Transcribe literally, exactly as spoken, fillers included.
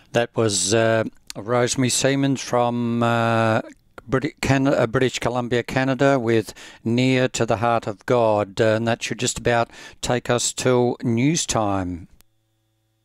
That was uh, Rosemary Siemens from uh, Brit- Can- uh, British Columbia, Canada, with Near to the Heart of God. Uh, and that should just about take us till news time.